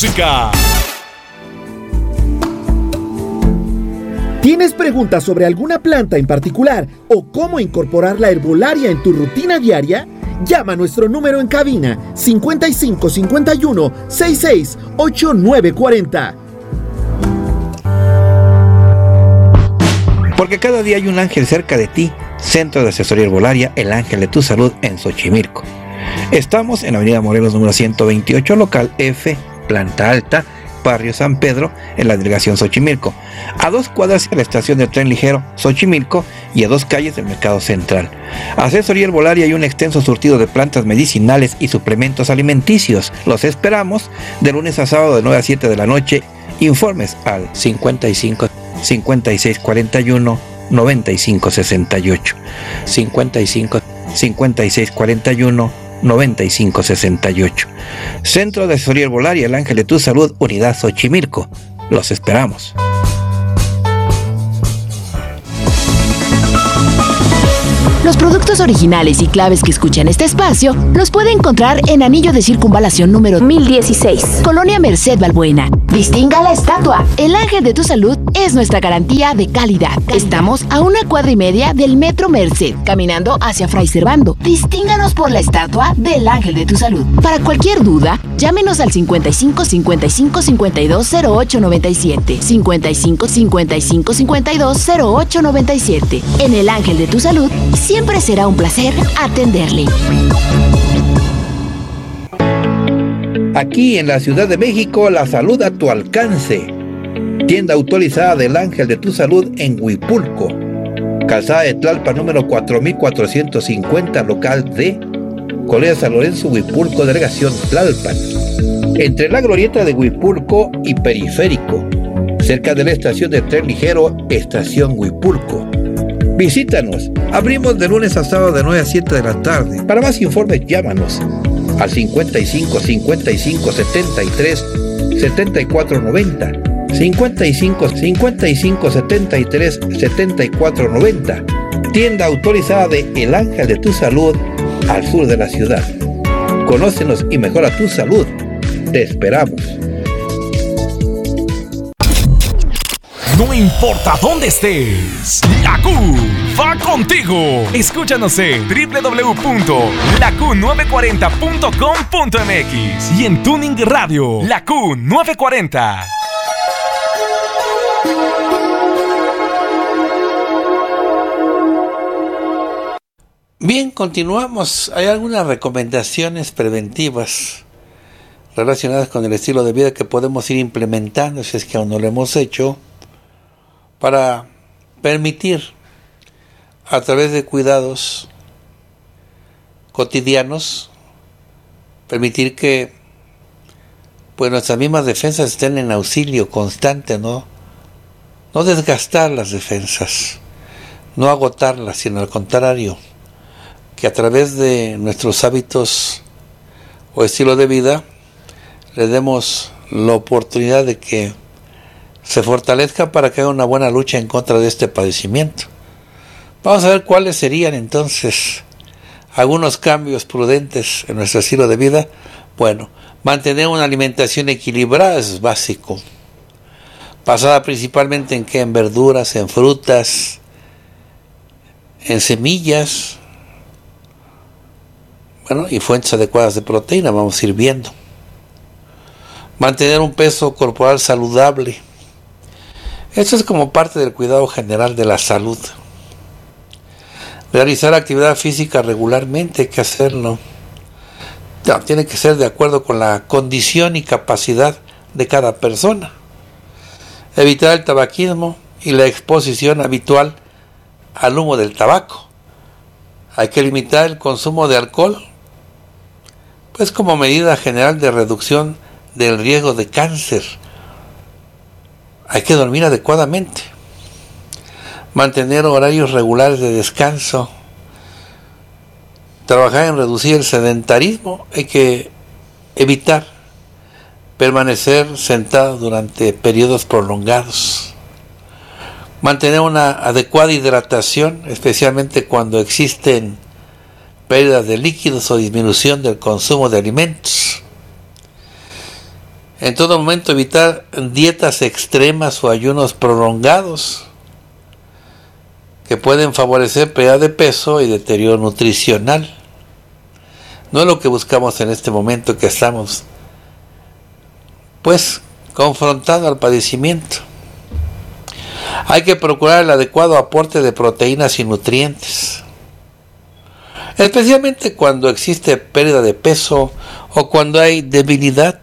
música. ¿Tienes preguntas sobre alguna planta en particular o cómo incorporar la herbolaria en tu rutina diaria? Llama a nuestro número en cabina 55 51 66 8940. Porque cada día hay un ángel cerca de ti. Centro de Asesoría Herbolaria, el ángel de tu salud en Xochimilco. Estamos en Avenida Morelos número 128, local F, planta alta, barrio San Pedro, en la delegación Xochimilco, a 2 cuadras de la estación de tren ligero Xochimilco y a 2 calles del mercado central. Asesoría Herbolaria y un extenso surtido de plantas medicinales y suplementos alimenticios. Los esperamos de lunes a sábado de 9 a 7 de la noche. Informes al 55 56 41 95 68, 55 56 41 95 68. Centro de Asesoría Herbolaria, el ángel de tu salud, Unidad Xochimilco. Los esperamos. Los productos originales y claves que escuchan este espacio los puede encontrar en Anillo de Circunvalación número 1016, Colonia Merced Balbuena. Distinga la estatua. El ángel de tu salud es nuestra garantía de calidad. Estamos a 1 cuadra y media del Metro Merced, caminando hacia Fray Servando. Distínganos por la estatua del ángel de tu salud. Para cualquier duda, llámenos al 55 55 52 08 97, 55 55 52 08 97. En el ángel de tu salud, siempre será un placer atenderle. Aquí en la Ciudad de México, la salud a tu alcance. Tienda autorizada del Ángel de tu Salud en Huipulco. Calzada de Tlalpan número 4450, local D, Colonia San Lorenzo, Huipulco, delegación Tlalpan. Entre la glorieta de Huipulco y Periférico, cerca de la estación de tren ligero, estación Huipulco. Visítanos. Abrimos de lunes a sábado de 9 a 7 de la tarde. Para más informes, llámanos al 55 55 73 74 90, 55 55 73 74 90. Tienda autorizada de El Ángel de tu Salud al sur de la ciudad. Conócenos y mejora tu salud. Te esperamos. No importa dónde estés, la Q va contigo. Escúchanos en www.laQ940.com.mx y en Tuning Radio, la Q940. Bien, continuamos. Hay algunas recomendaciones preventivas relacionadas con el estilo de vida que podemos ir implementando, si es que aún no lo hemos hecho, para permitir, a través de cuidados cotidianos, permitir que pues nuestras mismas defensas estén en auxilio constante, no desgastar las defensas, no agotarlas, sino al contrario, que a través de nuestros hábitos o estilo de vida le demos la oportunidad de que se fortalezca para que haga una buena lucha en contra de este padecimiento. Vamos a ver cuáles serían entonces algunos cambios prudentes en nuestro estilo de vida. Bueno, mantener una alimentación equilibrada es básico, basada principalmente en en verduras, en frutas, en semillas, bueno, y fuentes adecuadas de proteína, vamos a ir viendo. Mantener un peso corporal saludable. Esto es como parte del cuidado general de la salud. Realizar actividad física regularmente, hay que hacerlo. Tiene que ser de acuerdo con la condición y capacidad de cada persona. Evitar el tabaquismo y la exposición habitual al humo del tabaco. Hay que limitar el consumo de alcohol, pues como medida general de reducción del riesgo de cáncer. Hay que dormir adecuadamente, mantener horarios regulares de descanso, trabajar en reducir el sedentarismo. Hay que evitar permanecer sentado durante periodos prolongados, mantener una adecuada hidratación, especialmente cuando existen pérdidas de líquidos o disminución del consumo de alimentos. En todo momento evitar dietas extremas o ayunos prolongados que pueden favorecer pérdida de peso y deterioro nutricional. No es lo que buscamos en este momento que estamos, pues, confrontando al padecimiento. Hay que procurar el adecuado aporte de proteínas y nutrientes, especialmente cuando existe pérdida de peso o cuando hay debilidad.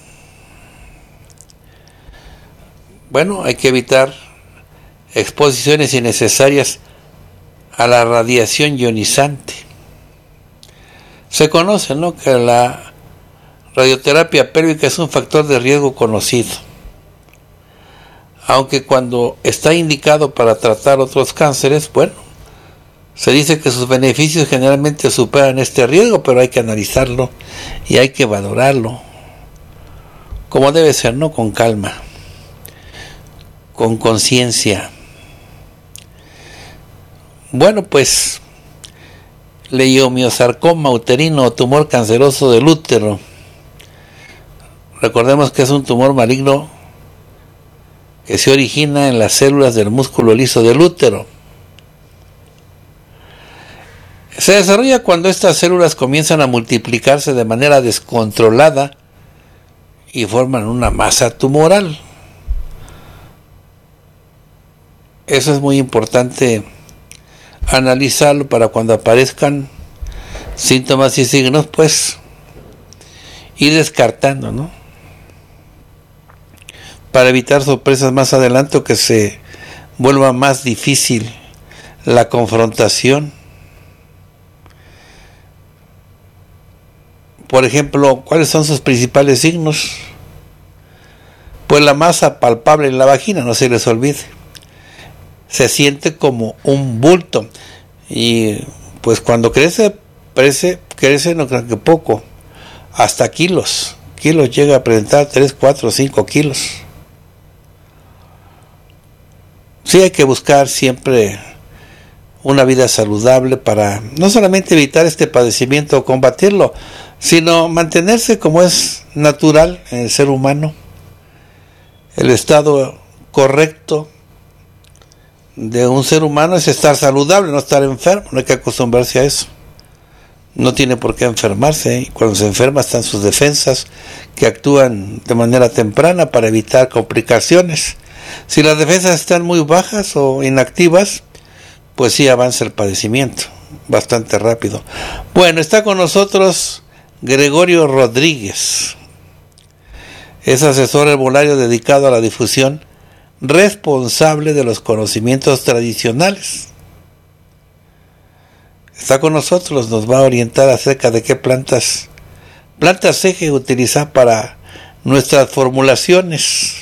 Bueno, hay que evitar exposiciones innecesarias a la radiación ionizante. Se conoce, ¿no?, que la radioterapia pélvica es un factor de riesgo conocido, aunque cuando está indicado para tratar otros cánceres, bueno, se dice que sus beneficios generalmente superan este riesgo, pero hay que analizarlo y hay que valorarlo como debe ser, ¿no?, con calma, con conciencia. Bueno, pues leiomiosarcoma uterino o tumor canceroso del útero. Recordemos que es un tumor maligno que se origina en las células del músculo liso del útero. Se desarrolla cuando estas células comienzan a multiplicarse de manera descontrolada y forman una masa tumoral. Eso es muy importante analizarlo para cuando aparezcan síntomas y signos, pues ir descartando, ¿no?, para evitar sorpresas más adelante o que se vuelva más difícil la confrontación. Por ejemplo, ¿cuáles son sus principales signos? Pues la masa palpable en la vagina, no se les olvide. Se siente como un bulto y pues cuando crece no creo que poco, hasta kilos llega a presentar 3, 4, 5 kilos. Sí, hay que buscar siempre una vida saludable para no solamente evitar este padecimiento o combatirlo, sino mantenerse como es natural en el ser humano. El estado correcto de un ser humano es estar saludable, no estar enfermo. No hay que acostumbrarse a eso. No tiene por qué enfermarse, y cuando se enferma están sus defensas que actúan de manera temprana para evitar complicaciones. Si las defensas están muy bajas o inactivas, pues sí avanza el padecimiento bastante rápido. Bueno, está con nosotros Gregorio Rodríguez. Es asesor herbolario dedicado a la difusión, responsable de los conocimientos tradicionales. Está con nosotros, nos va a orientar acerca de qué plantas eje utilizar para nuestras formulaciones,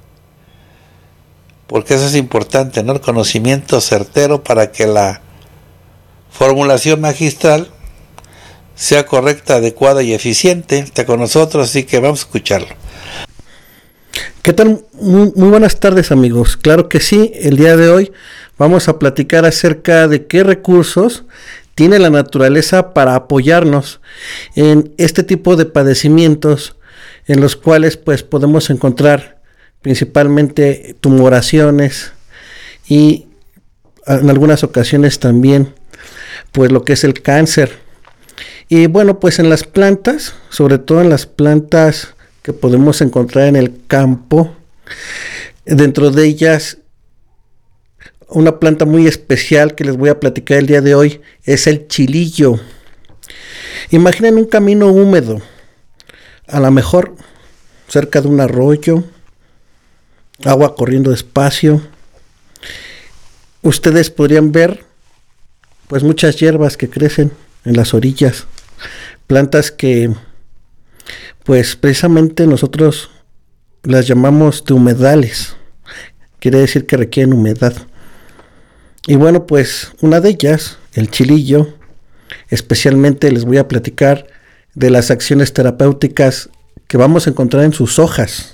porque eso es importante, ¿no?, el conocimiento certero para que la formulación magistral sea correcta, adecuada y eficiente. Está con nosotros, así que vamos a escucharlo. ¿Qué tal? Muy buenas tardes, amigos. Claro que sí, el día de hoy vamos a platicar acerca de qué recursos tiene la naturaleza para apoyarnos en este tipo de padecimientos, en los cuales pues podemos encontrar principalmente tumoraciones y en algunas ocasiones también pues lo que es el cáncer. Y bueno, pues en las plantas, sobre todo en las plantas que podemos encontrar en el campo, dentro de ellas una planta muy especial que les voy a platicar el día de hoy es el chilillo. Imaginen un camino húmedo, a lo mejor cerca de un arroyo, agua corriendo despacio. Ustedes podrían ver pues muchas hierbas que crecen en las orillas, plantas que pues precisamente nosotros las llamamos de humedales, quiere decir que requieren humedad. Y bueno, pues una de ellas, el chilillo, especialmente les voy a platicar de las acciones terapéuticas que vamos a encontrar en sus hojas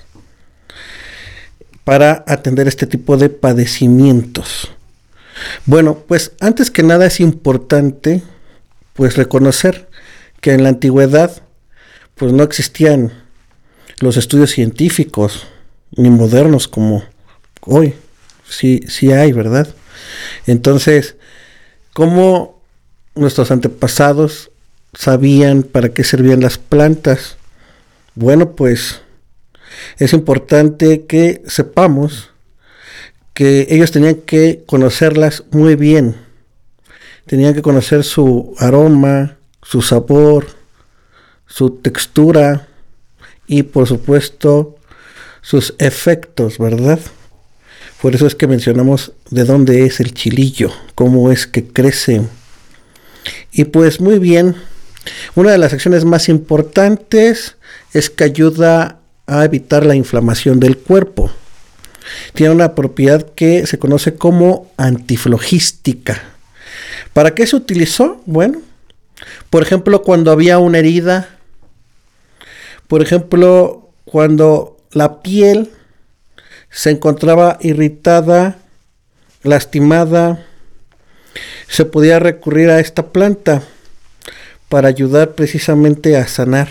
para atender este tipo de padecimientos. Bueno, pues antes que nada es importante pues reconocer que en la antigüedad pues no existían los estudios científicos, ni modernos como hoy. Sí hay, ¿verdad? Entonces, ¿cómo nuestros antepasados sabían para qué servían las plantas? Bueno, pues es importante que sepamos que ellos tenían que conocerlas muy bien. Tenían que conocer su aroma, su sabor, su textura y por supuesto sus efectos, ¿verdad? Por eso es que mencionamos de dónde es el chilillo, cómo es que crece. Y pues muy bien, una de las acciones más importantes es que ayuda a evitar la inflamación del cuerpo. Tiene una propiedad que se conoce como antiflogística. ¿Para qué se utilizó? Bueno, por ejemplo, cuando había una herida, por ejemplo, cuando la piel se encontraba irritada, lastimada, se podía recurrir a esta planta para ayudar precisamente a sanar.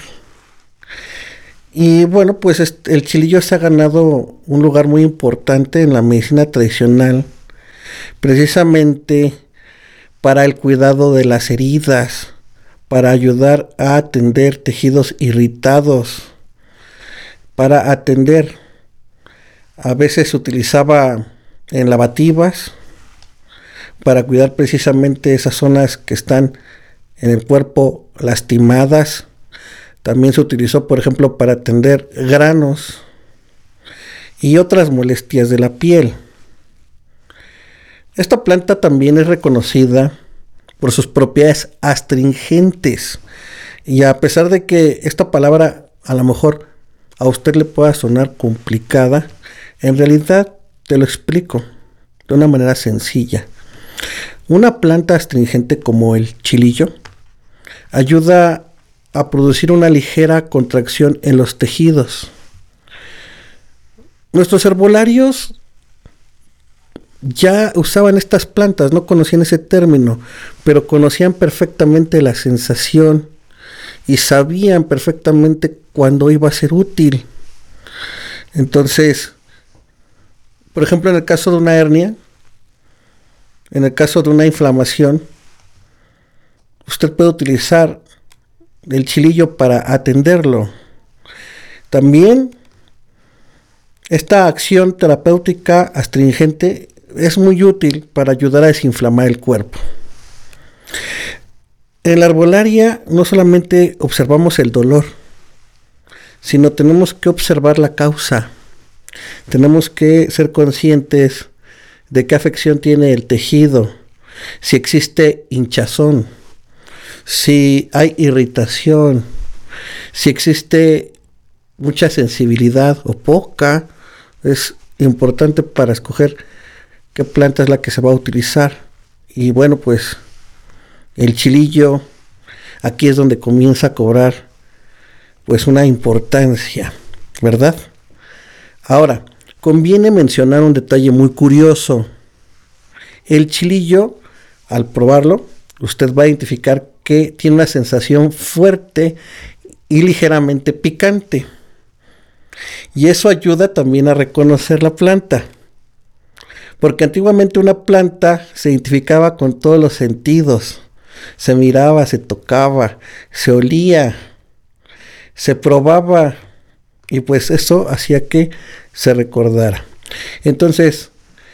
Y bueno, pues el chilillo se ha ganado un lugar muy importante en la medicina tradicional, precisamente para el cuidado de las heridas, para ayudar a atender tejidos irritados, para atender, a veces se utilizaba en lavativas, para cuidar precisamente esas zonas que están en el cuerpo lastimadas. También se utilizó, por ejemplo, para atender granos y otras molestias de la piel. Esta planta también es reconocida por sus propiedades astringentes. Y a pesar de que esta palabra a lo mejor a usted le pueda sonar complicada, en realidad te lo explico de una manera sencilla. Una planta astringente como el chilillo ayuda a producir una ligera contracción en los tejidos. Nuestros herbolarios ya usaban estas plantas, no conocían ese término, pero conocían perfectamente la sensación y sabían perfectamente cuándo iba a ser útil. Entonces, por ejemplo, en el caso de una hernia, en el caso de una inflamación, usted puede utilizar el chilillo para atenderlo. También esta acción terapéutica astringente es muy útil para ayudar a desinflamar el cuerpo. En la herbolaria no solamente observamos el dolor, sino tenemos que observar la causa. Tenemos que ser conscientes de qué afección tiene el tejido, si existe hinchazón, si hay irritación, si existe mucha sensibilidad o poca. Es importante para escoger qué planta es la que se va a utilizar. Y bueno, pues el chilillo aquí es donde comienza a cobrar pues una importancia, ¿verdad? Ahora, conviene mencionar un detalle muy curioso. El chilillo, al probarlo, usted va a identificar que tiene una sensación fuerte y ligeramente picante. Y eso ayuda también a reconocer la planta. Porque antiguamente una planta se identificaba con todos los sentidos. Se miraba, se tocaba, se olía, se probaba. Y pues eso hacía que se recordara. Entonces,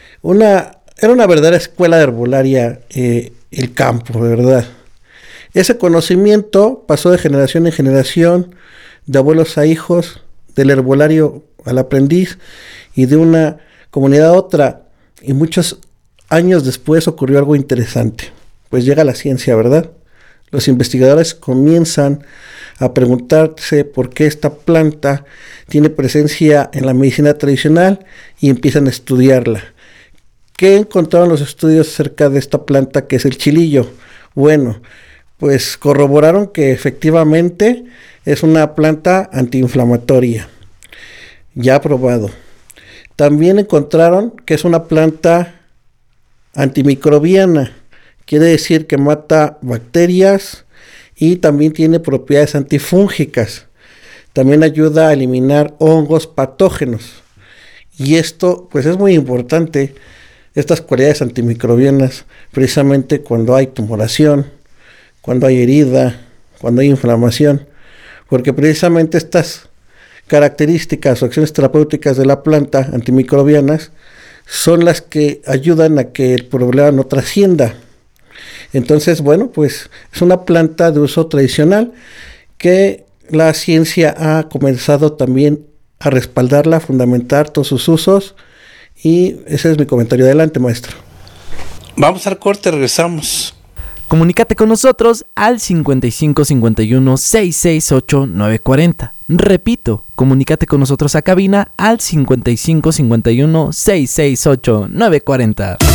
era una verdadera escuela de herbolaria el campo, de verdad. Ese conocimiento pasó de generación en generación, de abuelos a hijos, del herbolario al aprendiz y de una comunidad a otra. Y muchos años después ocurrió algo interesante. Pues llega la ciencia, ¿verdad? Los investigadores comienzan a preguntarse por qué esta planta tiene presencia en la medicina tradicional y empiezan a estudiarla. ¿Qué encontraron los estudios acerca de esta planta que es el chilillo? Bueno, pues corroboraron que efectivamente es una planta antiinflamatoria, ya probado. También encontraron que es una planta antimicrobiana, quiere decir que mata bacterias y también tiene propiedades antifúngicas. también ayuda a eliminar hongos patógenos. Y esto pues es muy importante, estas cualidades antimicrobianas, precisamente cuando hay tumoración, cuando hay herida, cuando hay inflamación, porque precisamente estas características o acciones terapéuticas de la planta antimicrobianas son las que ayudan a que el problema no trascienda. Entonces, bueno, pues es una planta de uso tradicional que la ciencia ha comenzado también a respaldarla, a fundamentar todos sus usos, y ese es mi comentario. Adelante, maestro. Vamos al corte, regresamos. Comunícate con nosotros al 55 51 668 940. Repito, comunícate con nosotros a cabina al 55 51 668 940.